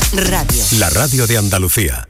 Radio. La radio de Andalucía.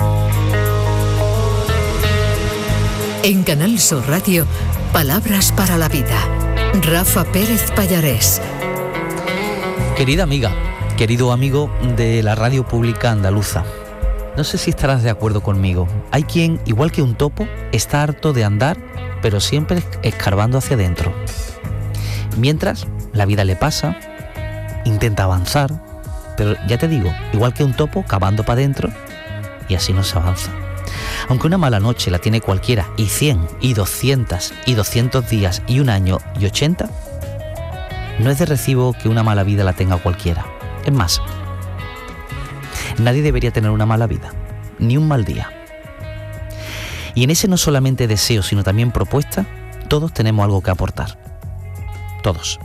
En Canal Sur Radio, Palabras para la Vida. Rafa Pérez Pallarés. Querida amiga, querido amigo de la radio pública andaluza, no sé si estarás de acuerdo conmigo. Hay quien, igual que un topo, está harto de andar, pero siempre escarbando hacia adentro. Mientras la vida le pasa, intenta avanzar, pero ya te digo, igual que un topo, cavando para adentro, y así no se avanza. Aunque una mala noche la tiene cualquiera, y 100, y 200, y 200 días, y un año, y 80, no es de recibo que una mala vida la tenga cualquiera. Es más, nadie debería tener una mala vida, ni un mal día. Y en ese no solamente deseo, sino también propuesta, todos tenemos algo que aportar. Todos.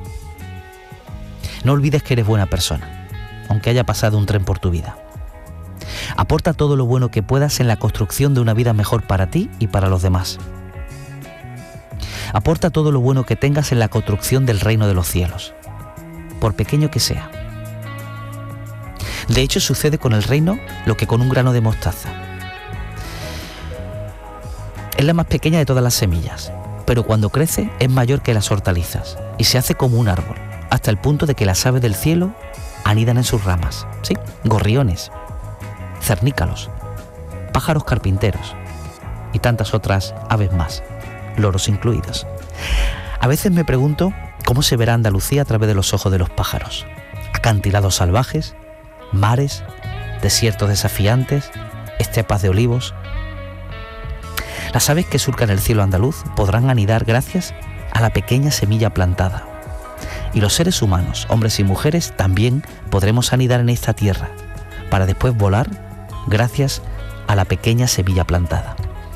No olvides que eres buena persona, aunque haya pasado un tren por tu vida. Aporta todo lo bueno que puedas en la construcción de una vida mejor para ti y para los demás. Aporta todo lo bueno que tengas en la construcción del reino de los cielos, por pequeño que sea. De hecho, sucede con el reino lo que con un grano de mostaza. Es la más pequeña de todas las semillas, pero cuando crece es mayor que las hortalizas y se hace como un árbol, hasta el punto de que las aves del cielo anidan en sus ramas. Sí, gorriones, cernícalos, pájaros carpinteros y tantas otras aves más, loros incluidos. A veces me pregunto cómo se verá Andalucía a través de los ojos de los pájaros. Acantilados salvajes, mares, desiertos desafiantes, estepas de olivos. Las aves que surcan el cielo andaluz podrán anidar gracias a la pequeña semilla plantada. Y los seres humanos, hombres y mujeres, también podremos anidar en esta tierra, para después volar gracias a la pequeña semilla plantada.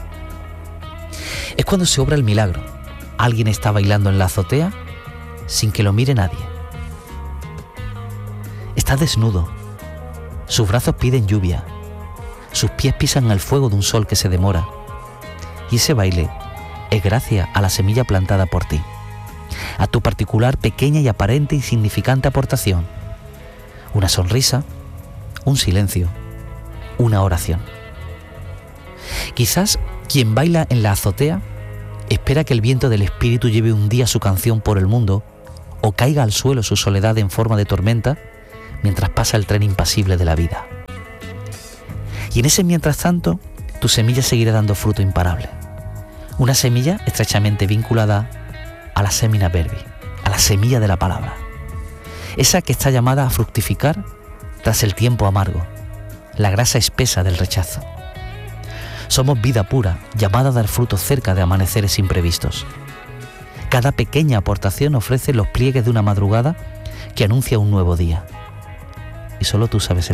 Es cuando se obra el milagro. Alguien está bailando en la azotea sin que lo mire nadie. Está desnudo. Sus brazos piden lluvia. Sus pies pisan el fuego de un sol que se demora. Y ese baile es gracias a la semilla plantada por ti, a tu particular, pequeña y aparente insignificante aportación. Una sonrisa, un silencio, una oración. Quizás quien baila en la azotea espera que el viento del espíritu lleve un día su canción por el mundo o caiga al suelo su soledad en forma de tormenta mientras pasa el tren impasible de la vida. Y en ese mientras tanto, tu semilla seguirá dando fruto imparable. Una semilla estrechamente vinculada a la semina verbi, a la semilla de la palabra. Esa que está llamada a fructificar tras el tiempo amargo, la grasa espesa del rechazo. Somos vida pura, llamada a dar fruto cerca de amaneceres imprevistos. Cada pequeña aportación ofrece los pliegues de una madrugada que anuncia un nuevo día. Y solo tú sabes el